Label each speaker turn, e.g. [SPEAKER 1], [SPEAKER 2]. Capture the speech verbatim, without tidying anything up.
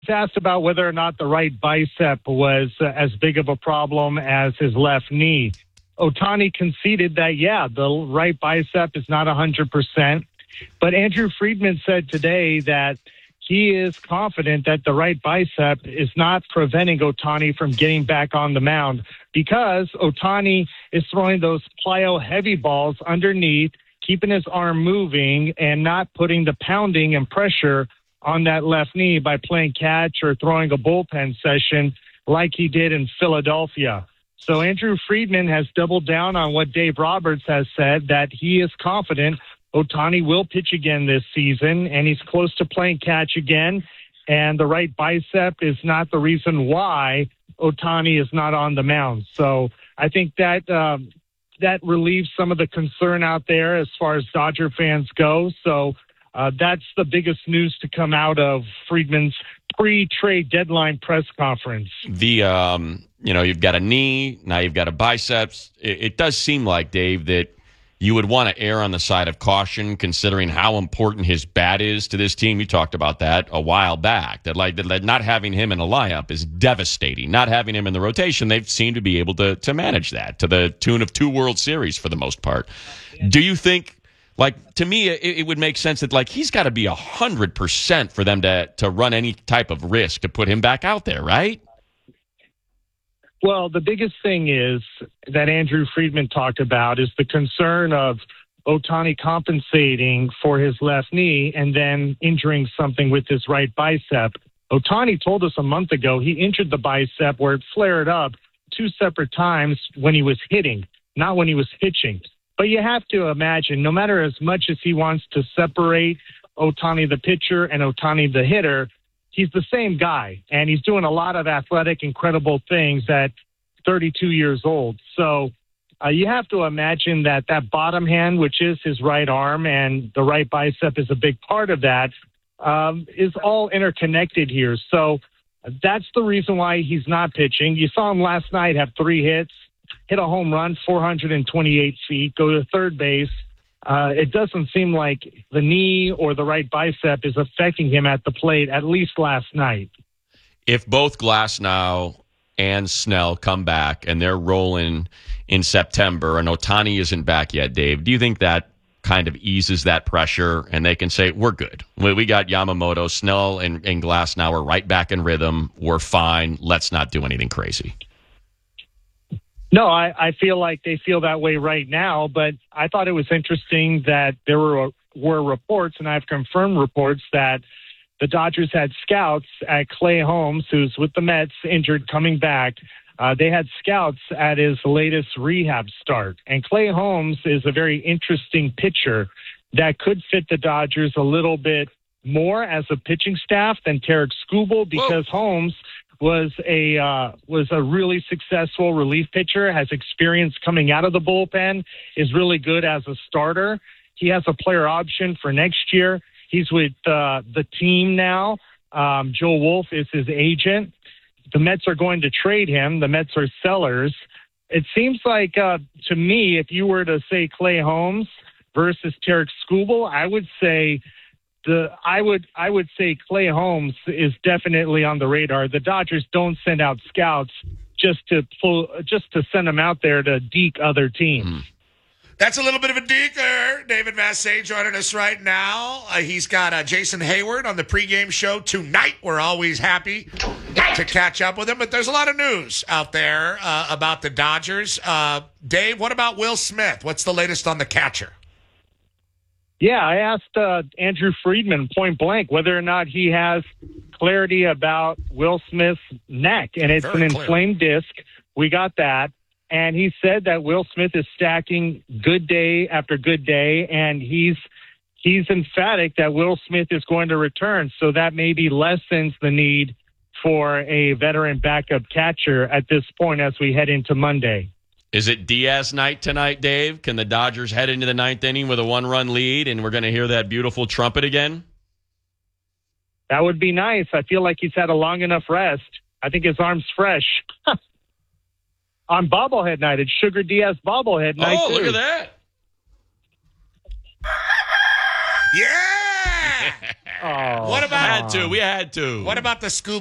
[SPEAKER 1] asked about whether or not the right bicep was uh, as big of a problem as his left knee. Ohtani conceded that, yeah, the right bicep is not one hundred percent. But Andrew Friedman said today that he is confident that the right bicep is not preventing Ohtani from getting back on the mound because Ohtani is throwing those plyo heavy balls underneath, keeping his arm moving and not putting the pounding and pressure on that left knee by playing catch or throwing a bullpen session like he did in Philadelphia. So Andrew Friedman has doubled down on what Dave Roberts has said, that he is confident Ohtani will pitch again this season, and he's close to playing catch again. And the right bicep is not the reason why Ohtani is not on the mound. So I think that um, that relieves some of the concern out there as far as Dodger fans go. So uh, that's the biggest news to come out of Friedman's pre-trade deadline press conference.
[SPEAKER 2] The um, you know, you've got a knee, now you've got a biceps. It, it does seem like, Dave, that you would want to err on the side of caution, considering how important his bat is to this team. You talked about that a while back, that like that not having him in a lineup is devastating. Not having him in the rotation, they've seemed to be able to to manage that to the tune of two World Series for the most part. Do you think, like, to me, it, it would make sense that, like, he's got to be one hundred percent for them to to run any type of risk to put him back out there, right?
[SPEAKER 1] Well, the biggest thing is that Andrew Friedman talked about is the concern of Ohtani compensating for his left knee and then injuring something with his right bicep. Ohtani told us a month ago he injured the bicep where it flared up two separate times when he was hitting, not when he was pitching. But you have to imagine, no matter as much as he wants to separate Ohtani the pitcher and Ohtani the hitter, he's the same guy, and he's doing a lot of athletic, incredible things at thirty-two years old. So uh, you have to imagine that that bottom hand, which is his right arm, and the right bicep is a big part of that, um, is all interconnected here. So that's the reason why he's not pitching. You saw him last night have three hits, hit a home run, four hundred twenty-eight feet, go to third base. Uh, it doesn't seem like the knee or the right bicep is affecting him at the plate, at least last night.
[SPEAKER 2] If both Glasnow and Snell come back and they're rolling in September and Ohtani isn't back yet, Dave, do you think that kind of eases that pressure and they can say, we're good? We got Yamamoto, Snell, and, and Glasnow are right back in rhythm. We're fine. Let's not do anything crazy.
[SPEAKER 1] No, I, I feel like they feel that way right now, but I thought it was interesting that there were were reports, and I've confirmed reports, that the Dodgers had scouts at Clay Holmes, who's with the Mets, injured, coming back. Uh, they had scouts at his latest rehab start. And Clay Holmes is a very interesting pitcher that could fit the Dodgers a little bit more as a pitching staff than Tarek Skubal, because Whoa. Holmes was a uh, was a really successful relief pitcher, has experience coming out of the bullpen, is really good as a starter. He has a player option for next year. He's with uh, the team now. Um, Joe Wolf is his agent. The Mets are going to trade him. The Mets are sellers. It seems like, uh, to me, if you were to say Clay Holmes versus Tarek Skubal, I would say The I would I would say Clay Holmes is definitely on the radar. The Dodgers don't send out scouts just to pull, just to send them out there to deke other teams. Mm.
[SPEAKER 3] That's a little bit of a deker. David Vassegh joining us right now. Uh, he's got uh, Jason Hayward on the pregame show tonight. We're always happy to catch up with him. But there's a lot of news out there uh, about the Dodgers. Uh, Dave, what about Will Smith? What's the latest on the catcher?
[SPEAKER 1] Yeah, I asked uh, Andrew Friedman point blank whether or not he has clarity about Will Smith's neck, and it's Very an clear. inflamed disc. We got that. And he said that Will Smith is stacking good day after good day, and he's he's emphatic that Will Smith is going to return. So that maybe lessens the need for a veteran backup catcher at this point as we head into Monday.
[SPEAKER 2] Is it Diaz night tonight, Dave? Can the Dodgers head into the ninth inning with a one-run lead, and we're going to hear that beautiful trumpet again?
[SPEAKER 1] That would be nice. I feel like he's had a long enough rest. I think his arm's fresh. On bobblehead night, it's Sugar Diaz bobblehead night.
[SPEAKER 2] Oh,
[SPEAKER 1] too.
[SPEAKER 2] Look at that.
[SPEAKER 3] Yeah! What about
[SPEAKER 2] Had to. We had to.
[SPEAKER 3] what about the Scoob